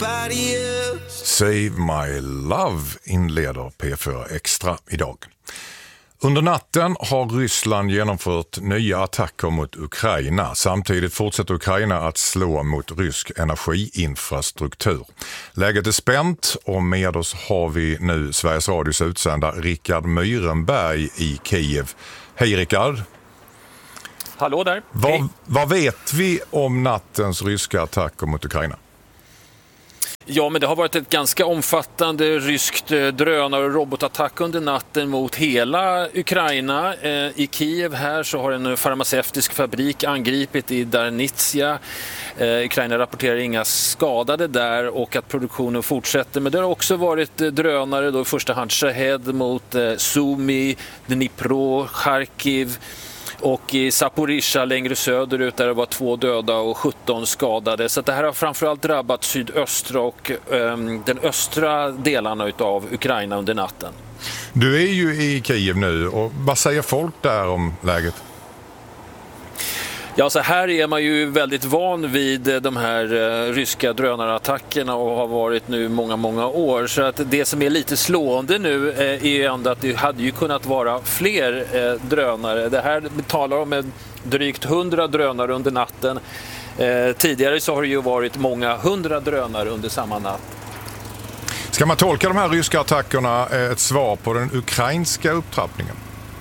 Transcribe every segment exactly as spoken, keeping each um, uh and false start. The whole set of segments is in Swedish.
nobody else. Save My Love inleder P fyra Extra idag. Under natten har Ryssland genomfört nya attacker mot Ukraina. Samtidigt fortsätter Ukraina att slå mot rysk energiinfrastruktur. Läget är spänt och med oss har vi nu Sveriges Radios utsända Rickard Myrenberg i Kiev. Hej Rickard! Hallå där! Vad, vad vet vi om nattens ryska attacker mot Ukraina? Ja, men det har varit ett ganska omfattande ryskt drönare- och robotattack under natten mot hela Ukraina. I Kiev här så har en farmaceutisk fabrik angripit i Darnitsia. Ukraina rapporterar inga skadade där och att produktionen fortsätter. Men det har också varit drönare, då i första hand Shahed mot Sumy, Dnipro, Kharkiv. Och i Zaporizjzja längre söderut där det var två döda och sjutton skadade. Så det här har framförallt drabbat sydöstra och um, den östra delarna av Ukraina under natten. Du är ju i Kiev nu och vad säger folk där om läget? Ja, så här är man ju väldigt van vid de här uh, ryska drönarattackerna och har varit nu många, många år. Så att det som är lite slående nu uh, är ju ändå att det hade ju kunnat vara fler uh, drönare. Det här talar om en drygt hundra drönare under natten. Uh, tidigare så har det ju varit många hundra drönare under samma natt. Ska man tolka de här ryska attackerna ett svar på den ukrainska upptrappningen?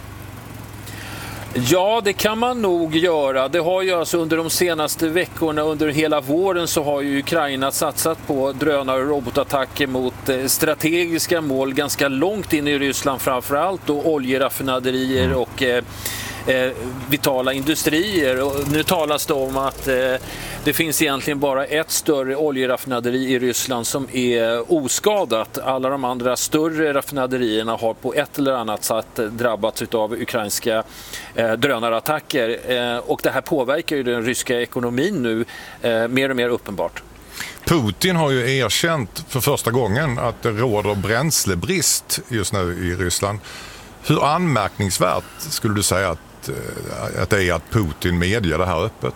Ja, det kan man nog göra. Det har ju alltså under de senaste veckorna, under hela våren så har ju Ukraina satsat på drönare- och robotattacker mot strategiska mål ganska långt in i Ryssland, framförallt då oljeraffinaderier mm. och eh, eh, vitala industrier. Och nu talas det om att eh, det finns egentligen bara ett större oljeraffinaderi i Ryssland som är oskadat. Alla de andra större raffinaderierna har på ett eller annat sätt drabbats av ukrainska eh, drönarattacker. Eh, och det här påverkar ju den ryska ekonomin nu eh, mer och mer uppenbart. Putin har ju erkänt för första gången att det råder bränslebrist just nu i Ryssland. Hur anmärkningsvärt skulle du säga att, att det är att Putin medger det här öppet?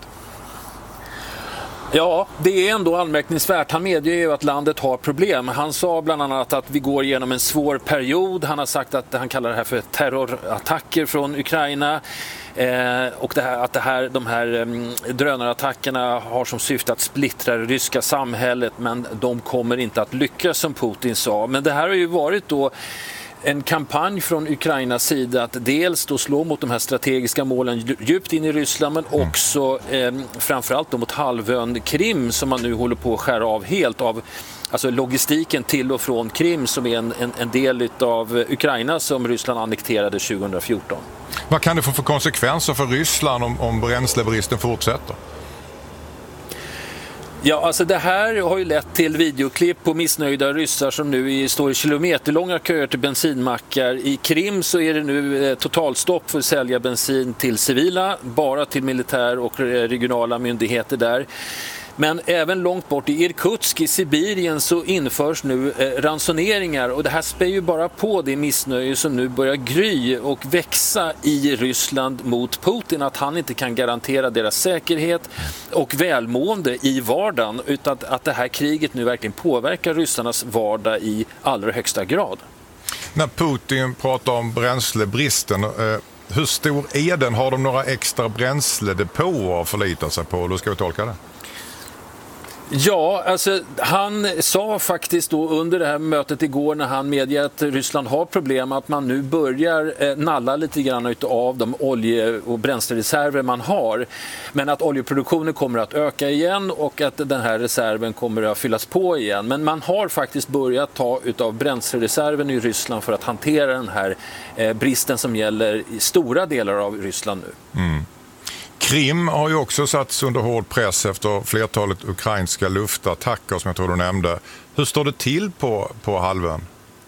Ja, det är ändå anmärkningsvärt. Han medger ju att landet har problem. Han sa bland annat att vi går igenom en svår period. Han har sagt att han kallar det här för terrorattacker från Ukraina. Eh, och det här, att det här, de här um, drönarattackerna har som syfte att splittra det ryska samhället, men de kommer inte att lyckas, som Putin sa. Men det här har ju varit då en kampanj från Ukrainas sida att dels då slå mot de här strategiska målen djupt in i Ryssland, men också eh, framförallt då mot halvön Krim som man nu håller på att skära av helt av, alltså logistiken till och från Krim som är en, en, en del av Ukraina som Ryssland annekterade tjugohundrafjorton. Vad kan det få för konsekvenser för Ryssland om, om bränslebristen fortsätter? Ja, alltså det här har ju lett till videoklipp på missnöjda ryssar som nu står i kilometerlånga köer till bensinmackar. I Krim så är det nu totalstopp för att sälja bensin till civila, bara till militär och regionala myndigheter där. Men även långt bort i Irkutsk i Sibirien så införs nu eh, ransoneringar, och det här spär ju bara på det missnöje som nu börjar gry och växa i Ryssland mot Putin, att han inte kan garantera deras säkerhet och välmående i vardagen, utan att det här kriget nu verkligen påverkar ryssarnas vardag i allra högsta grad. När Putin pratar om bränslebristen, eh, hur stor är den? Har de några extra bränsledepåer att förlita sig på? Då ska vi tolka det. Ja, alltså han sa faktiskt då under det här mötet igår när han medger att Ryssland har problem att man nu börjar eh, nalla lite grann av de olje- och bränslereserver man har. Men att oljeproduktionen kommer att öka igen och att den här reserven kommer att fyllas på igen. Men man har faktiskt börjat ta utav bränslereserven i Ryssland för att hantera den här eh, bristen som gäller i stora delar av Ryssland nu. Mm. Krim har ju också satts under hård press efter flertalet ukrainska luftattacker som jag tror du nämnde. Hur står det till på, på halvön?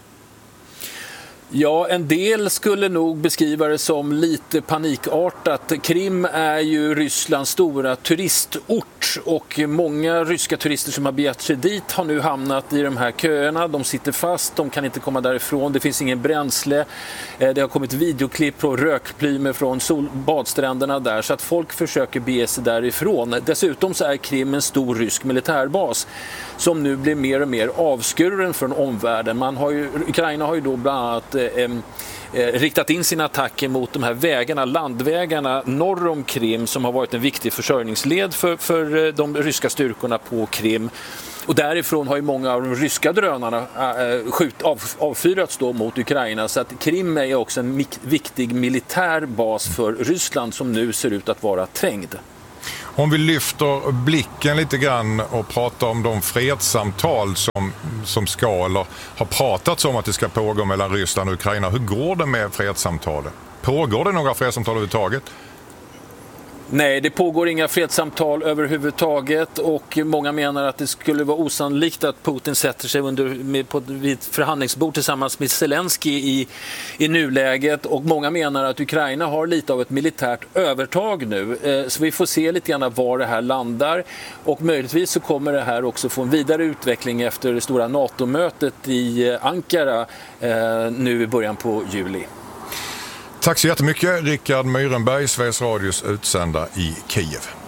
Ja, en del skulle nog beskriva det som lite panikartat. Krim är ju Rysslands stora turistort stort och många ryska turister som har begärt sig dit har nu hamnat i de här köerna. De sitter fast, de kan inte komma därifrån, det finns ingen bränsle. Det har kommit videoklipp och rökplymer från sol- badstränderna där, så att folk försöker bege sig därifrån. Dessutom så är Krim en stor rysk militärbas som nu blir mer och mer avskuren från omvärlden. Man har ju, Ukraina har ju då bland annat eh, eh, riktat in sina attacker mot de här vägarna, landvägarna norr om Krim, som har varit en viktig försörjningsled för, för de ryska styrkorna på Krim. Och därifrån har ju många av de ryska drönarna äh, skjut, av, avfyrats då mot Ukraina, så att Krim är också en mik- viktig militär bas för Ryssland som nu ser ut att vara trängd. Om vi lyfter blicken lite grann och pratar om de fredssamtal som, som ska eller har pratats om att det ska pågå mellan Ryssland och Ukraina. Hur går det med fredssamtalen? Pågår det några fredssamtal överhuvudtaget? Nej, det pågår inga fredssamtal överhuvudtaget och många menar att det skulle vara osannolikt att Putin sätter sig under, med, på, vid förhandlingsbord tillsammans med Zelensky i, i nuläget, och många menar att Ukraina har lite av ett militärt övertag nu. Eh, så vi får se lite grann var det här landar, och möjligtvis så kommer det här också få en vidare utveckling efter det stora NATO-mötet i Ankara eh, nu i början på juli. Tack så jättemycket, Rickard Myrenberg, Sveriges Radios utsända i Kiev.